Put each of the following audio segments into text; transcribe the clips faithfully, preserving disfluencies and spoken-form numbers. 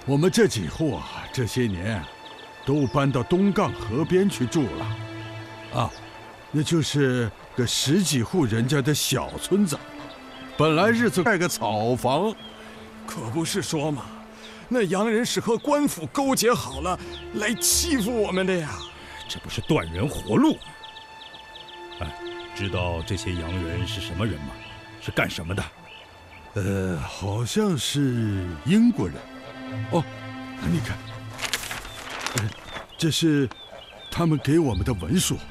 我们这几户啊，这些年都搬到东杠河边去住了，啊，那就是个十几户人家的小村子。本来日子盖个草房， 可不是说嘛，那洋人是和官府勾结好了，来欺负我们的呀。 这不是断人活路吗？哎，知道这些洋人是什么人吗？是干什么的？ 呃，好像是英国人。哦，你看，呃，这是他们给我们的文书。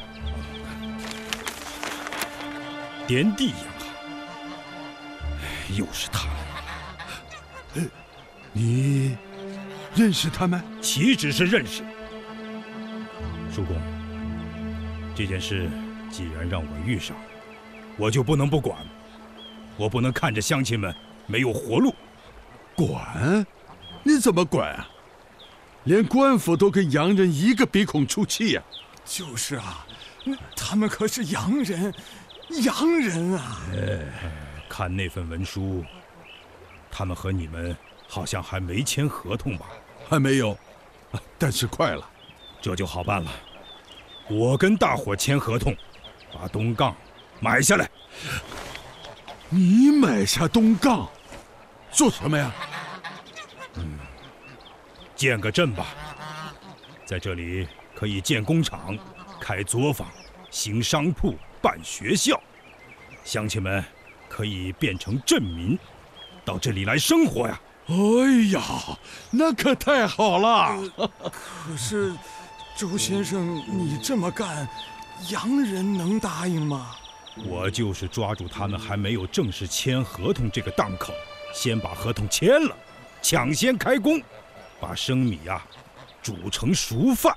滇地洋行，又是他们。 呃，你认识他们？ 岂止是认识。叔公，这件事既然让我遇上，我就不能不管。我不能看着乡亲们没有活路。 管？你怎么管啊？连官府都跟洋人一个鼻孔出气呀！ 就是啊，他们可是洋人，洋人啊！ 哎，看那份文书，他们和你们好像还没签合同吧？ 还没有，但是快了。 这就好办了，我跟大伙签合同，把东杠买下来。 你买下东杠，做什么呀？ 嗯，建个镇吧，在这里可以建工厂、开作坊、行商铺、办学校，乡亲们可以变成镇民，到这里来生活呀。 哎呀，那可太好了！ 呃、可是，周先生，你这么干，洋人能答应吗？ 我就是抓住他们还没有正式签合同这个档口，先把合同签了，抢先开工，把生米啊煮成熟饭。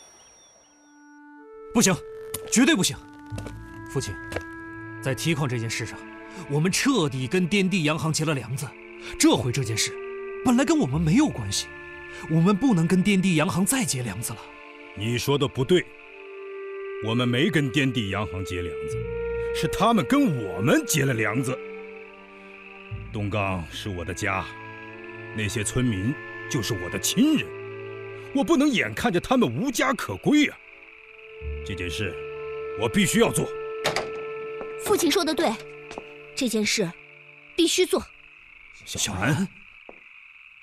不行，绝对不行！父亲，在提矿这件事上，我们彻底跟滇地洋行结了梁子。这回这件事本来跟我们没有关系，我们不能跟滇地洋行再结梁子了。 你说的不对，我们没跟滇地洋行结梁子，是他们跟我们结了梁子。东杠是我的家，那些村民就是我的亲人，我不能眼看着他们无家可归啊！这件事我必须要做。 父亲说的对，这件事必须做。 小兰，